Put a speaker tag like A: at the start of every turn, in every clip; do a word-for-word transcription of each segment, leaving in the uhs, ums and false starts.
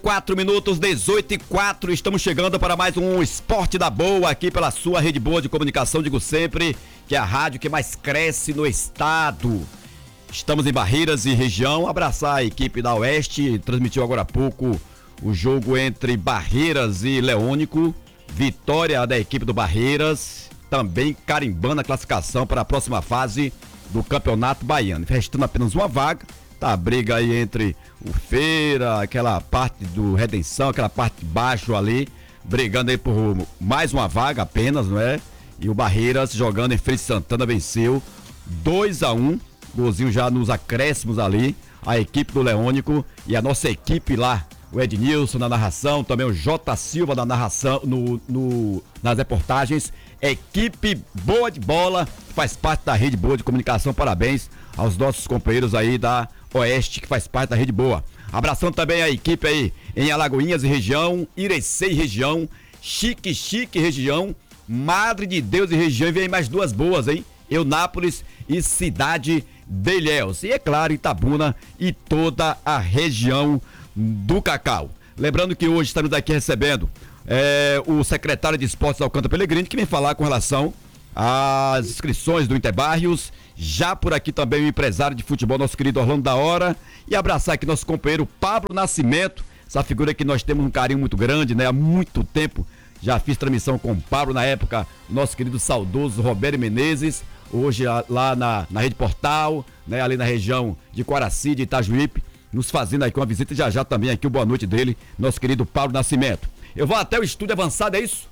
A: quatro minutos, dezoito e quatro, estamos chegando para mais um Esporte da Boa aqui pela sua rede boa de comunicação, digo sempre que é a rádio que mais cresce no estado. Estamos em Barreiras e região, abraçar a equipe da Oeste, transmitiu agora há pouco o jogo entre Barreiras e Leônico, vitória da equipe do Barreiras, também carimbando a classificação para a próxima fase do Campeonato Baiano, restando apenas uma vaga. Tá a briga aí entre o Feira, aquela parte do Redenção, aquela parte de baixo ali, brigando aí por mais uma vaga apenas, não é? E o Barreiras jogando em frente Santana venceu dois a um, golzinho já nos acréscimos ali, a equipe do Leônico e a nossa equipe lá, o Ednilson na narração, também o J. Silva na narração, no, no, nas reportagens, equipe boa de bola, faz parte da rede boa de comunicação, parabéns aos nossos companheiros aí da Oeste, que faz parte da rede boa. Abração também a equipe aí em Alagoinhas e região, Irecê e região, Chique Chique região, Madre de Deus e região, e vem mais duas boas, hein? Eunápolis e Cidade de Ilhéus. E é claro, Itabuna e toda a região do Cacau. Lembrando que hoje estamos aqui recebendo é, o secretário de Esportes Alcântara Pellegrini, que vem falar com relação às inscrições do Interbarrios. Já por aqui também o empresário de futebol, nosso querido Orlando da Hora, e abraçar aqui nosso companheiro Pablo Nascimento, essa figura que nós temos um carinho muito grande, né? Há muito tempo já fiz transmissão com o Pablo, na época, nosso querido saudoso Roberto Menezes, hoje lá na, na Rede Portal, né? Ali na região de Quaraci, de Itajuípe, nos fazendo aqui uma visita, e já já também aqui o boa noite dele, nosso querido Pablo Nascimento. Eu vou até o estúdio avançado, é isso?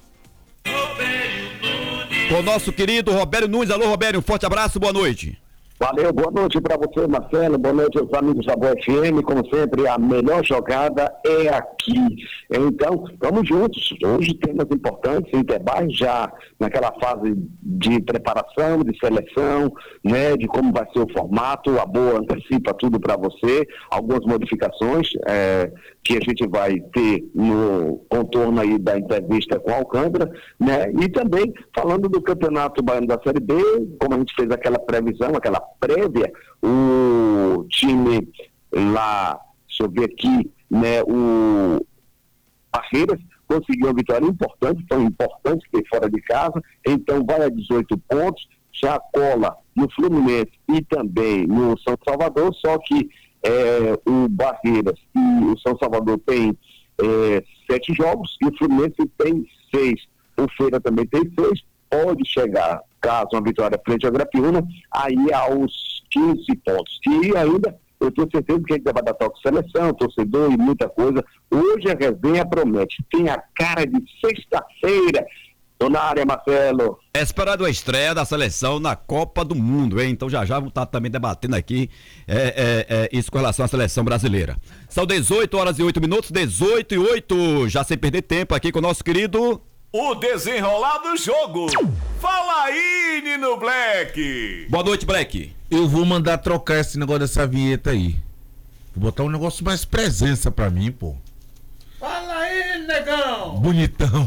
A: Com o nosso querido Robério Nunes. Alô, Robério, um forte abraço, boa noite.
B: Valeu, boa noite para você, Marcelo, boa noite aos amigos da Boa F M, como sempre, a melhor jogada é aqui. Então, vamos juntos, hoje temas importantes, Interbarrios já naquela fase de preparação, de seleção, né, de como vai ser o formato, a Boa antecipa tudo para você, algumas modificações é, que a gente vai ter no contorno aí da entrevista com a Alcântara, né, e também falando do Campeonato Baiano da Série B, como a gente fez aquela previsão, aquela prévia, o time lá, deixa eu ver aqui, né, o Barreiras conseguiu uma vitória importante, foi importante ter fora de casa, então vai a dezoito pontos, já cola no Fluminense e também no São Salvador, só que é, o Barreiras e o São Salvador tem é, sete jogos e o Fluminense tem seis, o Feira também tem seis, pode chegar, caso uma vitória frente ao Grapiúna, aí aos quinze pontos. E ainda, eu tenho certeza que a gente vai dar toque seleção, torcedor e muita coisa. Hoje a resenha promete, tem a cara de sexta-feira. Tô na área, Marcelo.
A: É esperado a estreia da seleção na Copa do Mundo, hein? Então já já vamos estar também debatendo aqui é, é, é, isso com relação à seleção brasileira. São dezoito horas e oito minutos, dezoito e oito, já sem perder tempo aqui com o nosso querido...
C: O desenrolar do jogo. Fala aí, Nino Black.
A: Boa noite, Black.
D: Eu vou mandar trocar esse negócio dessa vinheta aí. Vou botar um negócio mais presença pra mim, pô.
E: Fala aí, negão.
D: Bonitão.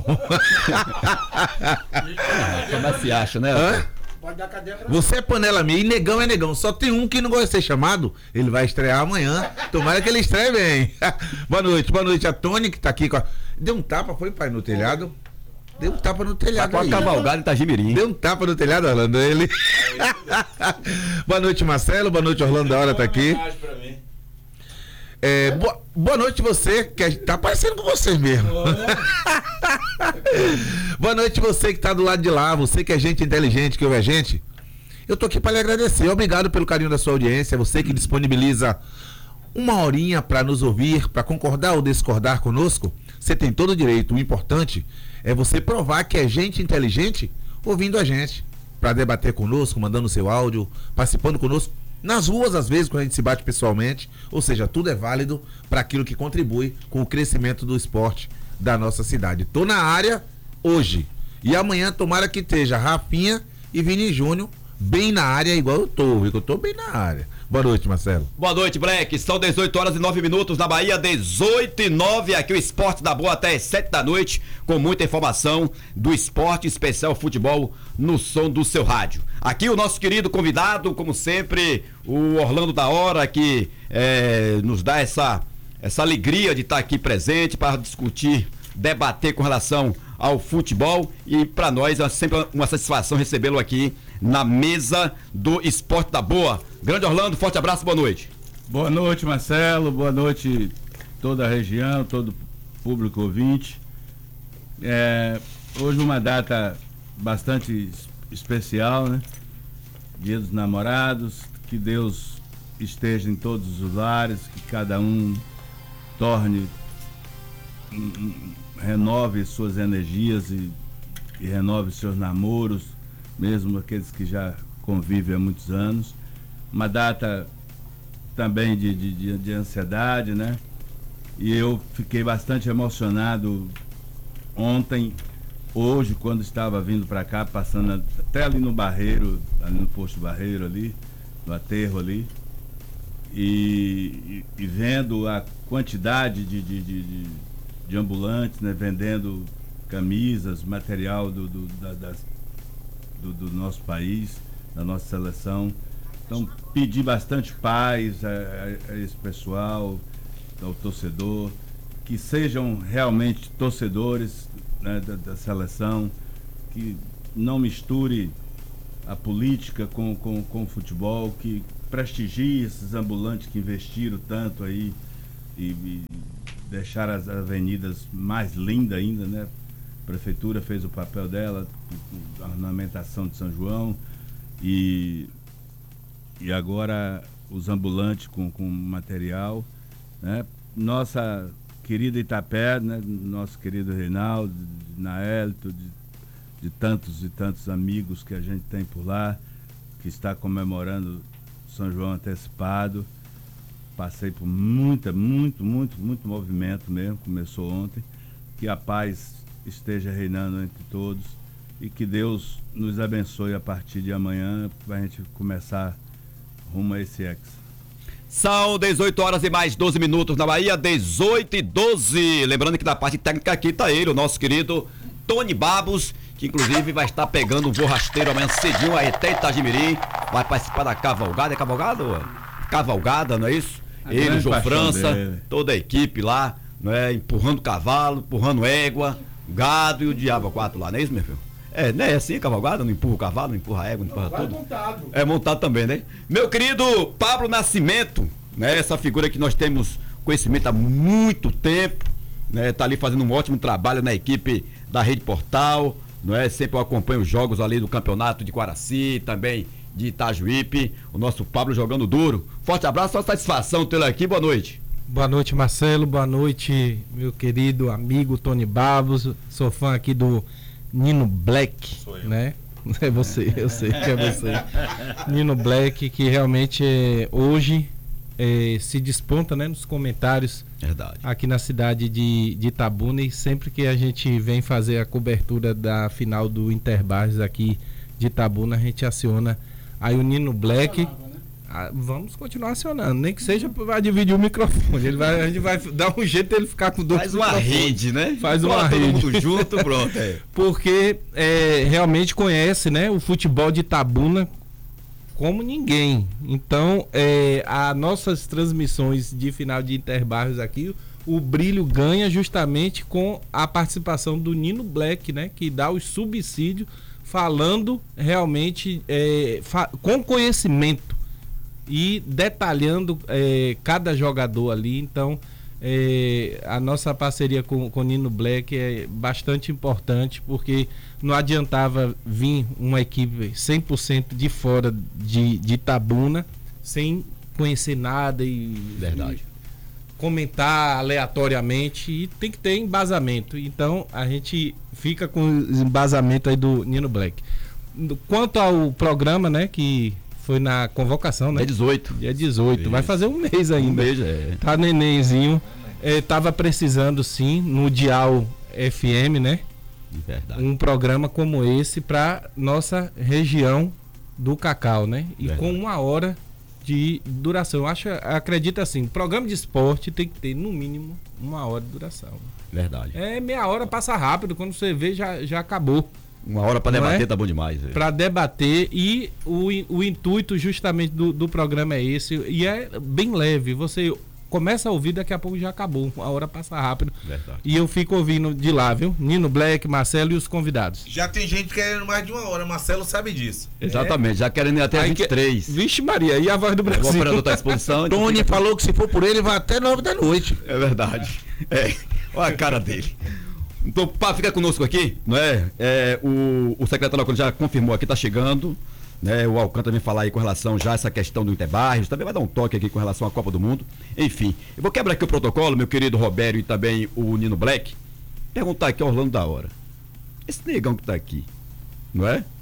A: Como é que se acha, né?
D: Hã?
E: Pode dar cadeia pra
D: Você é panela minha e negão é negão. Só tem um que não gosta de ser chamado. Ele vai estrear amanhã. Tomara que ele estreie bem. Boa noite, boa noite a Tony, que tá aqui com a... Deu um tapa, foi, pai, no telhado? Deu um tapa no telhado
A: tá
D: aí.
A: Cavalgado em Itagimirim.
D: Deu um tapa no telhado, Orlando, ele. Boa noite, Marcelo. Boa noite, Orlando da Hora tá aqui. É, boa, boa noite você, que tá parecendo com você mesmo. Boa noite você que tá do lado de lá, você que é gente inteligente, que ouve a gente. Eu tô aqui para lhe agradecer. Obrigado pelo carinho da sua audiência, você que disponibiliza uma horinha para nos ouvir, para concordar ou discordar conosco. Você tem todo o direito. O importante é você provar que é gente inteligente ouvindo a gente, para debater conosco, mandando seu áudio, participando conosco nas ruas, às vezes, quando a gente se bate pessoalmente. Ou seja, tudo é válido para aquilo que contribui com o crescimento do esporte da nossa cidade. Tô na área hoje e amanhã tomara que esteja Rafinha e Vini Júnior bem na área, igual eu tô, viu? Eu tô bem na área. Boa noite, Marcelo.
A: Boa noite, Black. São dezoito horas e nove minutos na Bahia, dezoito e nove. Aqui o Esporte da Boa até as sete da noite, com muita informação do esporte, especial futebol, no som do seu rádio. Aqui o nosso querido convidado, como sempre, o Orlando da Hora, que é, nos dá essa, essa alegria de estar aqui presente para discutir, debater com relação ao futebol, e para nós é sempre uma satisfação recebê-lo aqui na mesa do Esporte da Boa. Grande Orlando, forte abraço, boa noite.
E: Boa noite, Marcelo, boa noite toda a região, todo público ouvinte. É, hoje uma data bastante especial, né? Dia dos Namorados, que Deus esteja em todos os lares, que cada um torne, um, um, renove suas energias e, e renove seus namoros, mesmo aqueles que já convivem há muitos anos. Uma data também de, de, de, de ansiedade, né? E eu fiquei bastante emocionado ontem, hoje, quando estava vindo para cá, passando até ali no Barreiro, ali no posto Barreiro ali, no aterro ali, e, e, e vendo a quantidade de, de, de, de, de ambulantes, né, vendendo camisas, material do, do, da, das, do, do nosso país, da nossa seleção. Então, pedi bastante paz a, a, a esse pessoal, ao torcedor, que sejam realmente torcedores, né, da, da seleção, que não misture a política com, com, com o futebol, que prestigie esses ambulantes que investiram tanto aí e, e deixaram as avenidas mais lindas ainda, né? A prefeitura fez o papel dela, a ornamentação de São João, e, e agora os ambulantes com, com material, né? Nossa querida Itapé, né? Nosso querido Reinaldo, Naelito, de, de tantos e tantos amigos que a gente tem por lá, que está comemorando São João antecipado. Passei por muita, muito, muito, muito movimento mesmo, começou ontem. Que a paz esteja reinando entre todos e que Deus nos abençoe a partir de amanhã para a gente começar rumo a esse Hexa.
A: São dezoito horas e mais doze minutos na Bahia, dezoito e doze. Lembrando que da parte técnica aqui tá ele, o nosso querido Tony Babos, que inclusive vai estar pegando um voo rasteiro amanhã cedinho aí até Itagimirim, vai participar da cavalgada, é cavalgada? Cavalgada, não é isso?
E: A
A: ele, o João França,
E: dele.
A: toda a equipe lá, não é? Empurrando cavalo, empurrando égua, gado e o diabo quatro lá, não é isso, meu filho? É, né? É assim, cavalgada, não empurra o cavalo, não empurra a égua, não empurra tudo.
E: montado.
A: É montado também, né? Meu querido Pablo Nascimento, né? Essa figura que nós temos conhecimento há muito tempo, né? Tá ali fazendo um ótimo trabalho na equipe da Rede Portal, não é? Sempre eu acompanho os jogos ali do campeonato de Quaraci, também de Itajuípe, o nosso Pablo jogando duro. Forte abraço, uma satisfação tê-lo aqui, boa noite.
F: Boa noite, Marcelo, boa noite, meu querido amigo Tony Babos, sou fã aqui do Nino Black, né? É você, eu sei que é você. Nino Black, que realmente é, hoje é, se desponta, né, nos comentários.
A: Verdade.
F: Aqui na cidade de, de Itabuna, e sempre que a gente vem fazer a cobertura da final do Interbares aqui de Itabuna, a gente aciona aí o Nino Black. Ah, vamos continuar acionando, nem que seja para dividir o microfone. Ele vai, a gente vai dar um jeito dele ficar com dois
A: Faz uma rede, né?
F: Faz uma
A: Bota
F: rede.
A: todo mundo junto, pronto. É.
F: Porque é, realmente conhece, né, o futebol de Itabuna como ninguém. Então, é, as nossas transmissões de final de Interbairros aqui, o brilho ganha justamente com a participação do Nino Black, né, que dá os subsídios, falando realmente é, fa- com conhecimento e detalhando é, cada jogador ali. Então é, a nossa parceria com o Nino Black é bastante importante, porque não adiantava vir uma equipe cem por cento de fora de, de Itabuna sem conhecer nada e,
A: Verdade.
F: e comentar aleatoriamente, e tem que ter embasamento. Então a gente fica com o embasamento aí do Nino Black. Quanto ao programa, né, que foi na convocação, né?
A: Dia dezoito.
F: Dia dezoito. Isso. Vai fazer um mês ainda.
A: Um mês, é.
F: Tá nenenzinho. É, tava precisando, sim, no Dial F M, né?
A: Verdade.
F: Um programa como esse para nossa região do Cacau, né? E
A: Verdade.
F: com uma hora de duração. Eu acho, acredito assim, programa de esporte tem que ter, no mínimo, uma hora de duração.
A: Verdade.
F: É, meia hora passa rápido, quando você vê, já, já acabou.
A: Uma hora para debater é? Tá bom demais. É.
F: Para debater, e o, o intuito justamente do, do programa é esse, e é bem leve. Você começa a ouvir, daqui a pouco já acabou. A hora passa rápido.
A: Verdade.
F: E eu fico ouvindo de lá, viu? Nino Black, Marcelo e os convidados.
D: Já tem gente querendo mais de uma hora, Marcelo sabe disso.
A: Exatamente, já querendo ir até
F: Aí
A: vinte e três.
F: Que... Vixe Maria, e a voz do
A: O
F: Brasil?
A: operador está à disposição. então
D: Tony
A: fica-
D: falou que se for por ele, vai até nove da noite.
A: É verdade. É, olha a cara dele. Então, pá, fica conosco aqui, não é? É, o, o secretário Alcântara já confirmou aqui, tá chegando, né? O Alcântara vem falar aí com relação já a essa questão do Interbairros, também vai dar um toque aqui com relação à Copa do Mundo. Enfim, eu vou quebrar aqui o protocolo, meu querido Robério e também o Nino Black, perguntar aqui ao Orlando da Hora. Esse negão que tá aqui, não é?